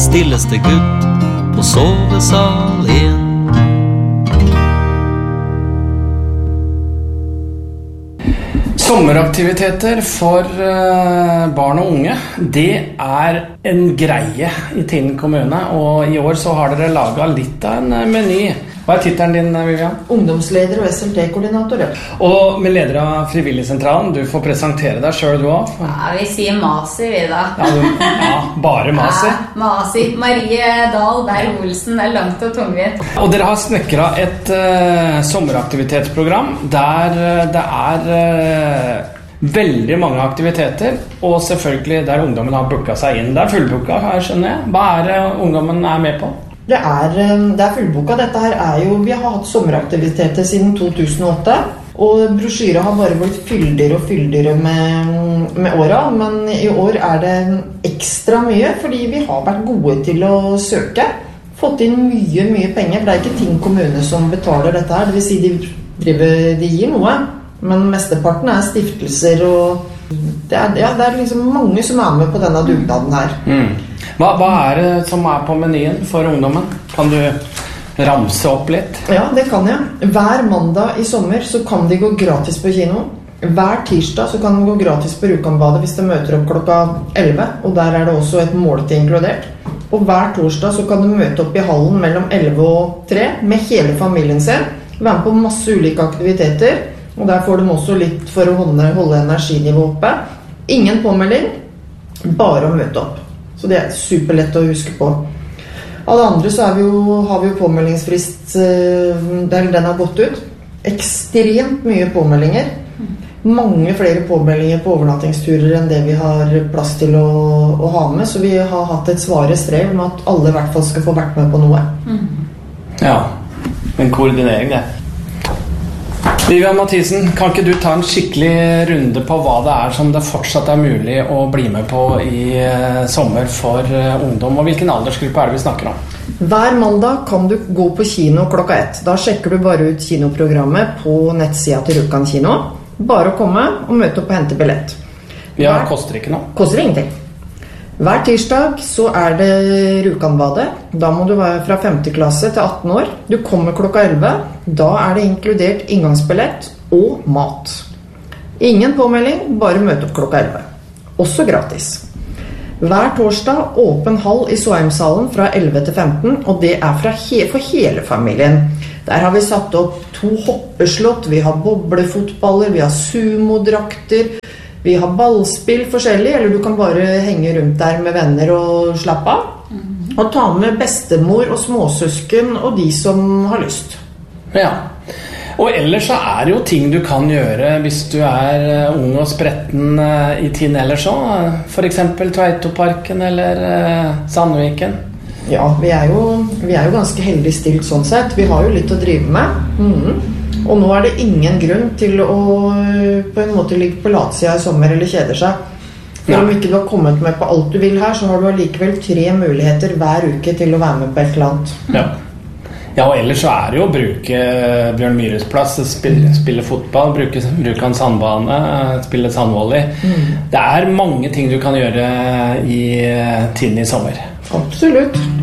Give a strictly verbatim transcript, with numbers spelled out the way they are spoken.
stilleste gutt på sovesal en. Sommeraktiviteter for barn og unge, det er en greie i Tinn kommune, og i år så har dere laget litt av en meny. Hva er titelen din, Vivian? Ungdomsleder og S L T-koordinator. Og med leder av Frivilligsentralen, du får presentere deg selv, du også. Ja, vi sier Masi, vi da. Ja, du, ja bare Masi. Ja, Masi. Marie Dahl Berg-Olsen, det er langt og tungvint. Og dere har snekret et uh, sommeraktivitetsprogram der uh, det er uh, veldig mange aktiviteter, og selvfølgelig der ungdommen har booket seg inn. Det er fullbooket, her skjønner jeg. Hva er det ungdommen er med på? Det er, det er fullboka. Dette her er jo, vi har hatt sommeraktiviteter siden to tusen og åtte, og brosjyret har bare blitt fyldigere og fyldigere med, med åra, men i år er det ekstra mye, fordi vi har vært gode til å søke, fått inn mye, mye penger. Det er ikke Tinn kommune som betaler dette her, det vil si de, driver, de gir noe, men mesteparten er stiftelser, og det er, ja, det er liksom mange som er med på denne dugnaden her. Mm. Hva, hva er det som er på menyen for ungdommen? Kan du ramse opp litt? Ja, det kan jeg. Hver mandag i sommer så kan de gå gratis på kino. Hver tirsdag så kan de gå gratis på Rjukanbadet hvis de møter opp klokka elleve, og der er det også et måltid inkludert. Og hver torsdag så kan de møte opp i hallen mellom elleve og tre med hele familien sin, være med på masse ulike aktiviteter, og der får de også litt for å holde, holde energinivået oppe. Ingen påmelding, bare å møte opp. Så det er superlett å huske på. Av det andre så er vi jo, har vi jo påmeldingsfrist, der den har gått ut. Ekstremt mye påmeldinger. Mange flere påmeldinger på overnattingsturer enn det vi har plass til å, å ha med. Så vi har hatt et svare strev med at alle i hvert fall skal få vært med på noe. Ja, en koordinering det. Vivian Mathisen, kan ikke du ta en skikkelig runde på hva det er som det fortsatt er mulig å bli med på i uh, sommer for uh, ungdom, og hvilken aldersgruppe er det vi snakker om? Hver mandag kan du gå på kino klokka ett. Da sjekker du bare ut kinoprogrammet på nettsida til Rjukan kino. Bare å komme og møte opp og hente billett. Ja, det koster ikke noe. Koster ingenting. Hver tirsdag så er det Rjukanbadet. Da må du være fra femte klasse til atten år. Du kommer klokka elleve. Da er det inkludert inngangsbillett og mat. Ingen påmelding, bare møte opp klokka elleve. Også gratis. Hver torsdag åpen hall i Soheimshallen fra elleve til femten, og det er fra he- for hele familien. Der har vi satt opp to hoppeslott, vi har boblefotballer, vi har sumodrakter, vi har ballspill forskjellig, eller du kan bare henge rundt der med venner og slappe av. Mm. Og ta med bestemor og småsøsken og de som har lyst. Ja, og ellers så er det jo ting du kan gjøre hvis du er ung og spretten i Tinn ellers også. For eksempel Tveitoparken eller Sandviken. Ja, vi er jo, vi er jo ganske heldig stilt sånn sett. Vi har jo litt å drive med. Mhm. Og nå er det ingen grunn til å på en måte ligge på latsida i sommer eller kjeder seg. For om ikke du har kommet med på alt du vil her, så har du allikevel tre muligheter hver uke til å være med på et eller annet. Ja, ja og ellers så er det jo å bruke Bjørn Myhres plass, spille, spille fotball, bruke, bruke en sandbane, spille sandvolley. Mm. Det er mange ting du kan gjøre i Tinn i sommer. Absolutt.